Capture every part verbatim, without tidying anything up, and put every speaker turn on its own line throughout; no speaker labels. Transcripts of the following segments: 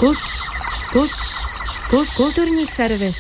Kult, kult, kult, kulturní servis.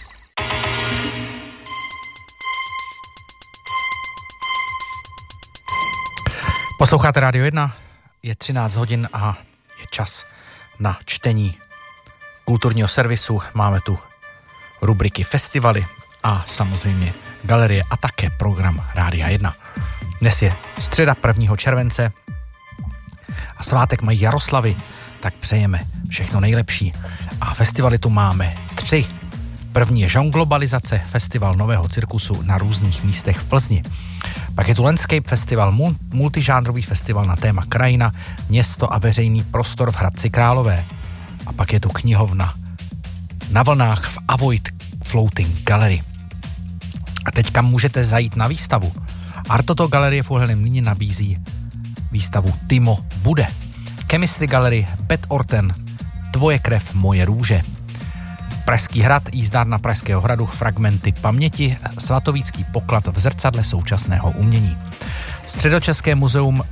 Posloucháte Rádio jedna, je třináct hodin a je čas na čtení kulturního servisu. Máme tu rubriky festivaly a samozřejmě galerie a také program Rádia jedna. Dnes je středa prvního července a svátek mají Jaroslavy, tak přejeme všechno nejlepší. A festivaly tu máme tři. První je Žonglobalizace, festival nového cirkusu na různých místech v Plzni. Pak je tu Landscape festival, multižánrový festival na téma krajina, město a veřejný prostor v Hradci Králové. A pak je tu knihovna na vlnách v Avoid Floating Gallery. A teďka můžete zajít na výstavu. Artoto galerie v Uhelném Mlýně nabízí výstavu Timo bude. Chemistry Gallery, Bet Orten, Tvoje krev, moje růže. Pražský hrad, jízdárna Pražského hradu, fragmenty paměti, svatovícký poklad v zrcadle současného umění. Středočeské muzeum,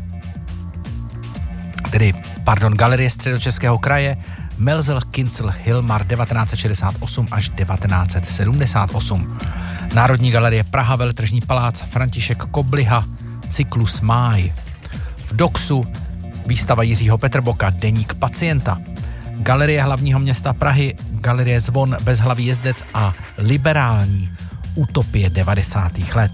tedy, pardon, Galerie Středočeského kraje, Melzel Kincel Hilmar devatenáct set šedesát osm až devatenáct set sedmdesát osm. Národní galerie Praha, Veletržní palác, František Kobliha, cyklus Máj. V Doxu výstava Jiřího Petrboka, Deník pacienta. Galerie hlavního města Prahy, Galerie Zvon, Bezhlavý jezdec a liberální utopie devadesátých let.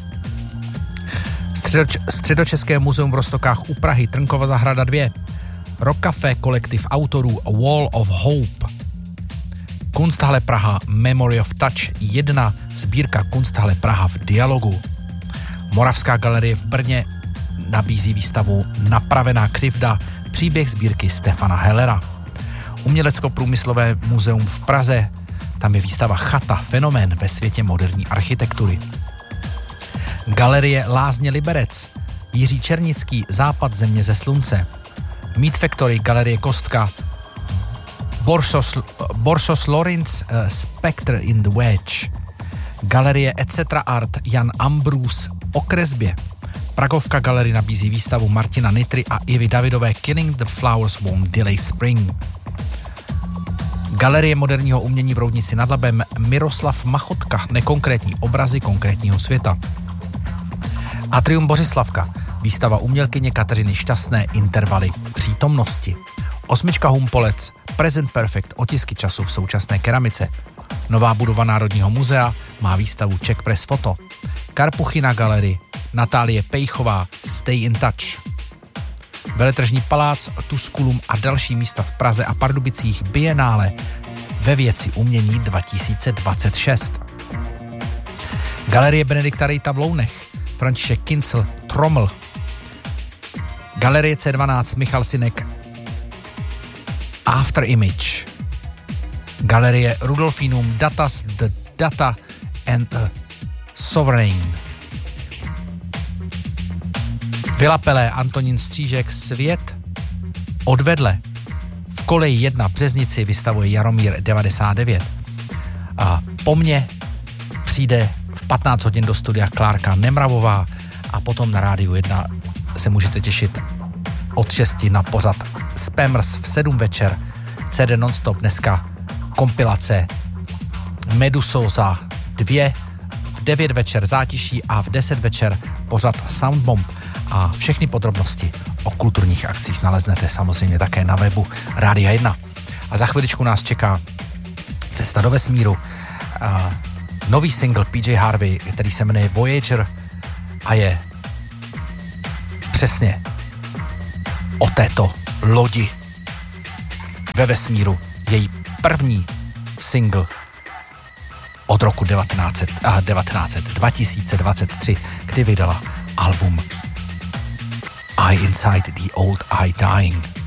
Středoč- Středočeské muzeum v Roztokách u Prahy, Trnkova zahrada dva. Rock Café, kolektiv autorů Wall of Hope. Kunsthalle Praha, Memory of Touch jedna, sbírka Kunsthalle Praha v dialogu. Moravská galerie v Brně nabízí výstavu Napravená křivda, příběh sbírky Stefana Hellera. Umělecko-průmyslové muzeum v Praze, tam je výstava Chata, fenomén ve světě moderní architektury. Galerie Lázně Liberec, Jiří Černický, Západ země ze slunce. Meat Factory, Galerie Kostka, Borsos, Borsos Lorenz, uh, Spectre in the Wedge. Galerie et cetera Art, Jan Ambrus o kresbě. Pragovka galerie nabízí výstavu Martina Nitry a Ivy Davidové Killing the Flowers Won't Delay Spring. Galerie moderního umění v Roudnici nad Labem, Miroslav Machotka, nekonkrétní obrazy konkrétního světa. Atrium Bořislavka, výstava umělkyně Kateřiny Šťastné, Intervaly přítomnosti. Osmička Humpolec, Present Perfect, otisky času v současné keramice. Nová budova Národního muzea má výstavu Czech Press Photo. Karpuchina galerie, Natálie Pejchová, Stay in Touch. Veletržní palác, Tusculum a další místa v Praze a Pardubicích, Bienále ve věci umění dva tisíce dvacet šest. Galerie Benedikta Rejta v Lounech, František Kincel, Trommel. Galerie C dvanáct, Michal Sinek, After Image. Galerie Rudolfinum, Datas, The Data and the Sovereign. Vila Pelé, Antonín Střížek, Svět odvedle. V koleji jedna v Březnici vystavuje Jaromír devadesát devět. A po mně přijde v patnáct hodin do studia Klárka Nemravová a potom na Rádiu jedna se můžete těšit od šesti na pořad Spammers v sedm večer. C D Nonstop dneska kompilace Medusosa dva, v devět večer Zátiší a v deset večer pořad Soundbomb. A všechny podrobnosti o kulturních akcích naleznete samozřejmě také na webu Rádia jedna. A za chviličku nás čeká Cesta do vesmíru, a nový single P J Harvey, který se jmenuje Voyager a je přesně o této lodi ve vesmíru. Její první single od roku devatenáct set, ah, devatenáct set, dva tisíce dvacet tři, kdy vydala album I Inside the Old Eye Dying.